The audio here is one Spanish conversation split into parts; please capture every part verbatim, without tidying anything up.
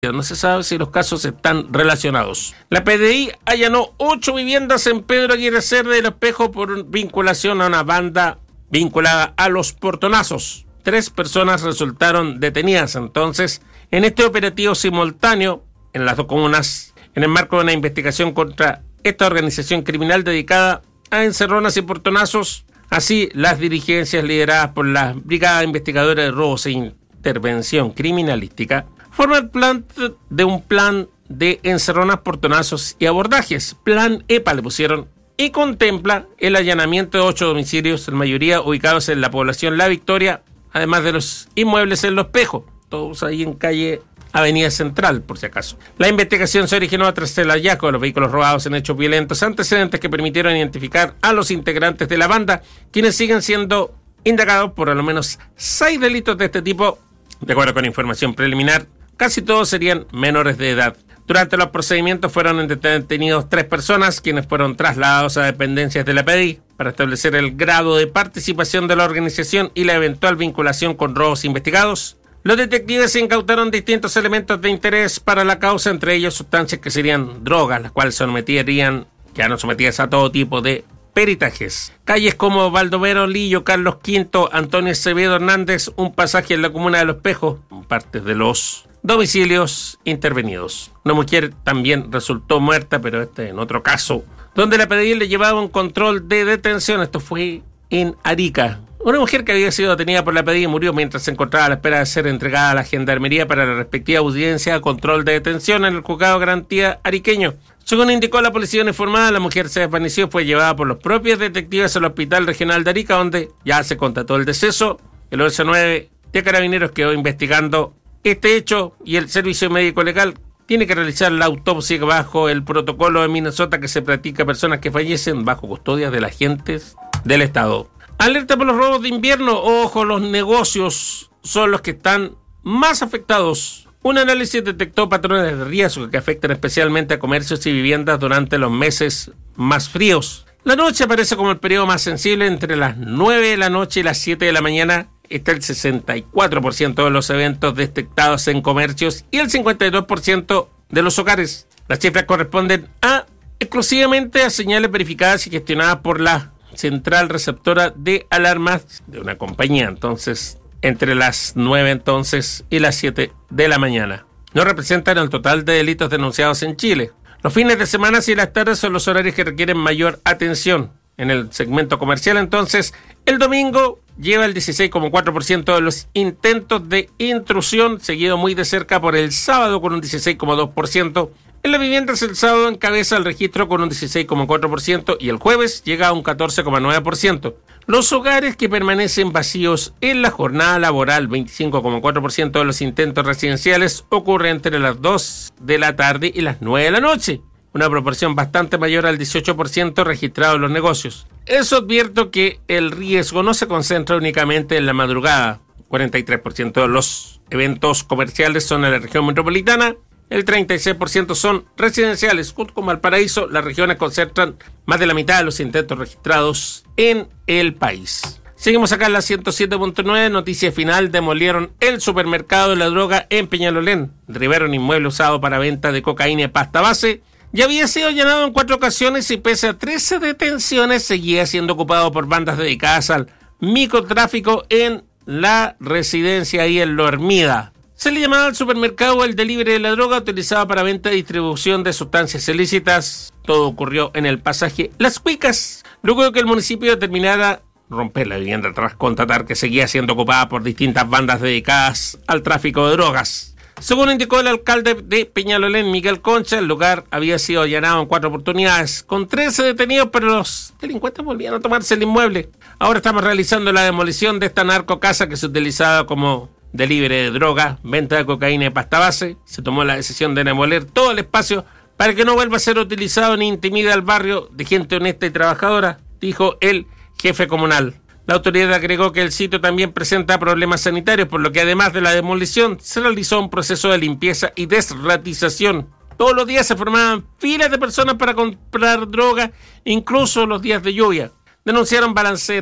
No se sabe si los casos están relacionados. La P D I allanó ocho viviendas en Pedro Aguirre Cerda y Los Espejos por vinculación a una banda vinculada a los portonazos. Tres personas resultaron detenidas entonces en este operativo simultáneo en las dos comunas, en el marco de una investigación contra esta organización criminal dedicada a encerronas y portonazos. Así, las dirigencias lideradas por la Brigada Investigadora de Robos e Intervención Criminalística forman parte de un plan de encerronas, portonazos y abordajes. Plan E P A le pusieron, y contempla el allanamiento de ocho domicilios, en mayoría ubicados en la población La Victoria, además de los inmuebles en Los Espejos, todos ahí en calle Avenida Central, por si acaso. La investigación se originó tras el hallazgo de los vehículos robados en hechos violentos, antecedentes que permitieron identificar a los integrantes de la banda, quienes siguen siendo indagados por al menos seis delitos de este tipo. De acuerdo con información preliminar, casi todos serían menores de edad. Durante los procedimientos fueron detenidos tres personas, quienes fueron trasladados a dependencias de la P D I para establecer el grado de participación de la organización y la eventual vinculación con robos investigados. Los detectives incautaron distintos elementos de interés para la causa, entre ellos sustancias que serían drogas, las cuales someterían, ya no sometidas a todo tipo de peritajes. Calles como Baldomero, Lillo, Carlos Quinto, Antonio Acevedo Hernández, un pasaje en la comuna de Los Espejos, parte de los domicilios intervenidos. Una mujer también resultó muerta, pero este en otro caso, donde la P D I le llevaba un control de detención. Esto fue en Arica. Una mujer que había sido detenida por la P D I murió mientras se encontraba a la espera de ser entregada a la Gendarmería para la respectiva audiencia de control de detención en el juzgado de garantía ariqueño. Según indicó la policía uniformada, la mujer se desvaneció y fue llevada por los propios detectives al Hospital Regional de Arica, donde ya se constató el deceso. El once nueve de Carabineros quedó investigando este hecho y el Servicio Médico Legal tiene que realizar la autopsia bajo el protocolo de Minnesota que se practica a personas que fallecen bajo custodia de los agentes del Estado. Alerta por los robos de invierno. Ojo, los negocios son los que están más afectados. Un análisis detectó patrones de riesgo que afectan especialmente a comercios y viviendas durante los meses más fríos. La noche aparece como el periodo más sensible. Entre las nueve de la noche y las siete de la mañana está el sesenta y cuatro por ciento de los eventos detectados en comercios y el cincuenta y dos por ciento de los hogares. Las cifras corresponden a exclusivamente a señales verificadas y gestionadas por la central receptora de alarmas de una compañía. Entonces, entre las nueve entonces y las siete de la mañana. No representan el total de delitos denunciados en Chile. Los fines de semana y las tardes son los horarios que requieren mayor atención. En el segmento comercial, entonces, el domingo lleva el dieciséis coma cuatro por ciento de los intentos de intrusión, seguido muy de cerca por el sábado con un dieciséis coma dos por ciento. En las viviendas el sábado encabeza el registro con un dieciséis coma cuatro por ciento y el jueves llega a un catorce coma nueve por ciento. Los hogares que permanecen vacíos en la jornada laboral, veinticinco coma cuatro por ciento de los intentos residenciales ocurre entre las dos de la tarde y las nueve de la noche, una proporción bastante mayor al dieciocho por ciento registrado en los negocios. Eso advierto que el riesgo no se concentra únicamente en la madrugada. cuarenta y tres por ciento de los eventos comerciales son en la región metropolitana, el treinta y seis por ciento son residenciales. Junto con Valparaíso, las regiones concentran más de la mitad de los intentos registrados en el país. Seguimos acá en la ciento siete punto nueve. Noticia final: demolieron el supermercado de la droga en Peñalolén. Derribaron inmueble usado para venta de cocaína y pasta base. Ya había sido allanado en cuatro ocasiones y pese a trece detenciones seguía siendo ocupado por bandas dedicadas al microtráfico en la residencia ahí en Lo Hermida. Se le llamaba al supermercado el delivery de la droga utilizada para venta y distribución de sustancias ilícitas. Todo ocurrió en el pasaje Las Cuicas, luego de que el municipio determinara romper la vivienda tras constatar que seguía siendo ocupada por distintas bandas dedicadas al tráfico de drogas. Según indicó el alcalde de Peñalolén, Miguel Concha, el lugar había sido allanado en cuatro oportunidades, con trece detenidos, pero los delincuentes volvían a tomarse el inmueble. Ahora estamos realizando la demolición de esta narcocasa que se utilizaba como delivery de droga, venta de cocaína y pasta base. Se tomó la decisión de demoler todo el espacio para que no vuelva a ser utilizado ni intimide al barrio de gente honesta y trabajadora, dijo el jefe comunal. La autoridad agregó que el sitio también presenta problemas sanitarios, por lo que además de la demolición, se realizó un proceso de limpieza y desratización. Todos los días se formaban filas de personas para comprar droga, incluso los días de lluvia. Denunciaron balanceras,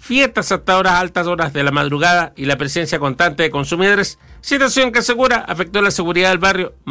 fiestas hasta horas altas horas de la madrugada y la presencia constante de consumidores, situación que asegura afectó la seguridad del barrio